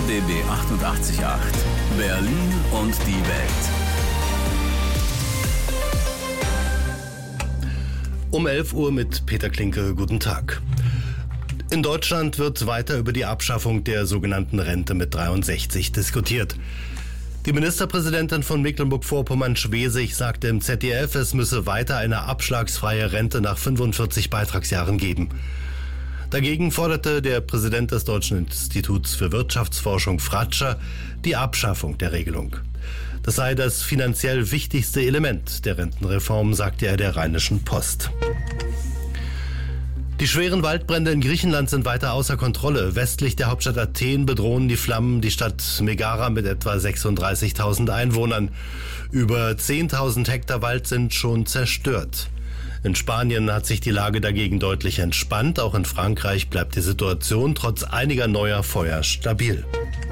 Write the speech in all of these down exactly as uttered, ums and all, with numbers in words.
B B achtundachtzig Komma acht. Berlin und die Welt. Um elf Uhr mit Peter Klinke. Guten Tag. In Deutschland wird weiter über die Abschaffung der sogenannten Rente mit dreiundsechzig diskutiert. Die Ministerpräsidentin von Mecklenburg-Vorpommern-Schwesig sagte im Z D F, es müsse weiter eine abschlagsfreie Rente nach fünfundvierzig Beitragsjahren geben. Dagegen forderte der Präsident des Deutschen Instituts für Wirtschaftsforschung Fratscher die Abschaffung der Regelung. Das sei das finanziell wichtigste Element der Rentenreform, sagte er der Rheinischen Post. Die schweren Waldbrände in Griechenland sind weiter außer Kontrolle. Westlich der Hauptstadt Athen bedrohen die Flammen die Stadt Megara mit etwa sechsunddreißigtausend Einwohnern. Über zehntausend Hektar Wald sind schon zerstört. In Spanien hat sich die Lage dagegen deutlich entspannt. Auch in Frankreich bleibt die Situation trotz einiger neuer Feuer stabil.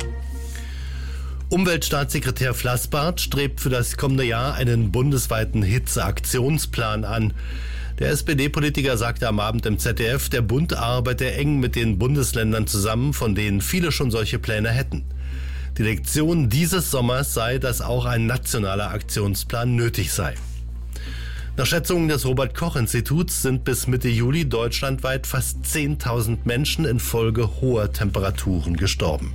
Umweltstaatssekretär Flassbart strebt für das kommende Jahr einen bundesweiten Hitzeaktionsplan an. Der S P D-Politiker sagte am Abend im Z D F, der Bund arbeite eng mit den Bundesländern zusammen, von denen viele schon solche Pläne hätten. Die Lektion dieses Sommers sei, dass auch ein nationaler Aktionsplan nötig sei. Nach Schätzungen des Robert-Koch-Instituts sind bis Mitte Juli deutschlandweit fast zehntausend Menschen infolge hoher Temperaturen gestorben.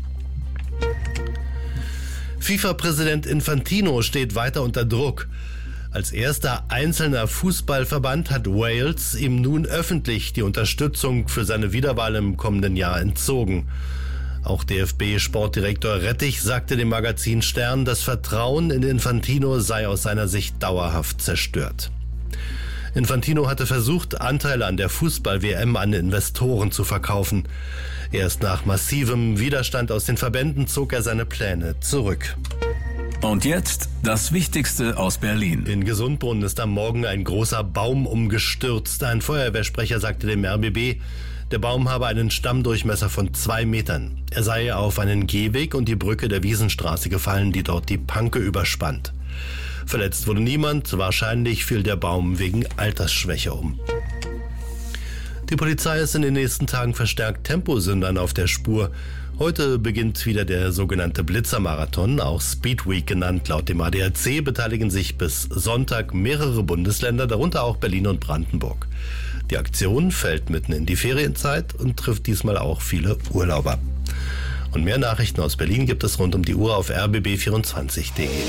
FIFA-Präsident Infantino steht weiter unter Druck. Als erster einzelner Fußballverband hat Wales ihm nun öffentlich die Unterstützung für seine Wiederwahl im kommenden Jahr entzogen. Auch D F B-Sportdirektor Rettich sagte dem Magazin Stern, das Vertrauen in Infantino sei aus seiner Sicht dauerhaft zerstört. Infantino hatte versucht, Anteile an der Fußball-W M an Investoren zu verkaufen. Erst nach massivem Widerstand aus den Verbänden zog er seine Pläne zurück. Und jetzt das Wichtigste aus Berlin. In Gesundbrunn ist am Morgen ein großer Baum umgestürzt. Ein Feuerwehrsprecher sagte dem R B B, der Baum habe einen Stammdurchmesser von zwei Metern. Er sei auf einen Gehweg und die Brücke der Wiesenstraße gefallen, die dort die Panke überspannt. Verletzt wurde niemand, wahrscheinlich fiel der Baum wegen Altersschwäche um. Die Polizei ist in den nächsten Tagen verstärkt Temposündern auf der Spur. Heute beginnt wieder der sogenannte Blitzermarathon, auch Speed Week genannt. Laut dem A D A C beteiligen sich bis Sonntag mehrere Bundesländer, darunter auch Berlin und Brandenburg. Die Aktion fällt mitten in die Ferienzeit und trifft diesmal auch viele Urlauber. Und mehr Nachrichten aus Berlin gibt es rund um die Uhr auf r b b vierundzwanzig punkt d e.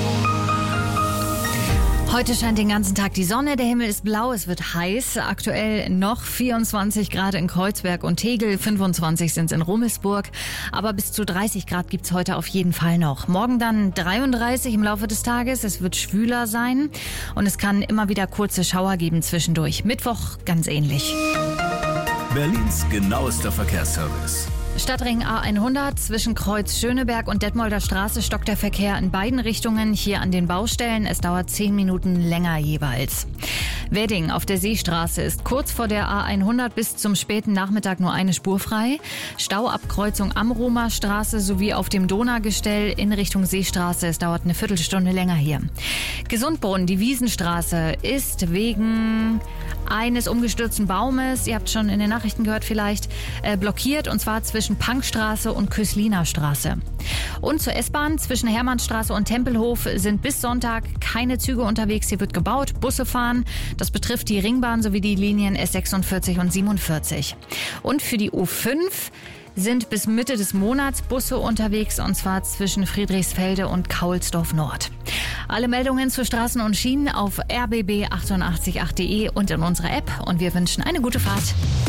Heute scheint den ganzen Tag die Sonne, der Himmel ist blau, es wird heiß. Aktuell noch vierundzwanzig Grad in Kreuzberg und Tegel, fünfundzwanzig sind es in Rummelsburg. Aber bis zu dreißig Grad gibt's heute auf jeden Fall noch. Morgen dann dreiunddreißig im Laufe des Tages, es wird schwüler sein und es kann immer wieder kurze Schauer geben zwischendurch. Mittwoch ganz ähnlich. Berlins genauester Verkehrsservice. Stadtring A hundert zwischen Kreuz Schöneberg und Detmolder Straße stockt der Verkehr in beiden Richtungen hier an den Baustellen. Es dauert zehn Minuten länger jeweils. Wedding auf der Seestraße ist kurz vor der A hundert bis zum späten Nachmittag nur eine Spur frei. Stauabkreuzung am Romer Straße sowie auf dem Donaugestell in Richtung Seestraße. Es dauert eine Viertelstunde länger hier. Gesundbrunn, die Wiesenstraße, ist wegen eines umgestürzten Baumes, ihr habt schon in den Nachrichten gehört vielleicht, äh, blockiert und zwar zwischen Pankstraße und Kösliner Straße. Und zur S-Bahn zwischen Hermannstraße und Tempelhof sind bis Sonntag keine Züge unterwegs. Hier wird gebaut, Busse fahren. Das betrifft die Ringbahn sowie die Linien S sechsundvierzig und siebenundvierzig. Und für die U fünf sind bis Mitte des Monats Busse unterwegs und zwar zwischen Friedrichsfelde und Kaulsdorf Nord. Alle Meldungen zu Straßen und Schienen auf r b b achtundachtzig punkt acht punkt d e und in unserer App und wir wünschen eine gute Fahrt.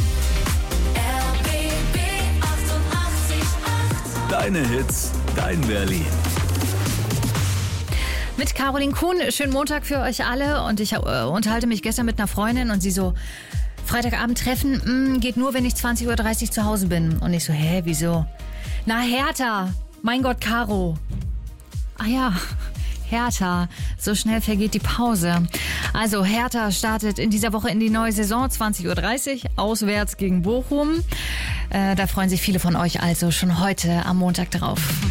Deine Hits, dein Berlin. Mit Caroline Kuhn, schönen Montag für euch alle und ich äh, unterhalte mich gestern mit einer Freundin und sie so, Freitagabend treffen, mh, geht nur, wenn ich zwanzig Uhr dreißig zu Hause bin. Und ich so, hä, wieso? Na, Hertha, mein Gott, Caro. Ah ja, Hertha, so schnell vergeht die Pause. Also Hertha startet in dieser Woche in die neue Saison, zwanzig Uhr dreißig, auswärts gegen Bochum. Äh, da freuen sich viele von euch also schon heute am Montag drauf.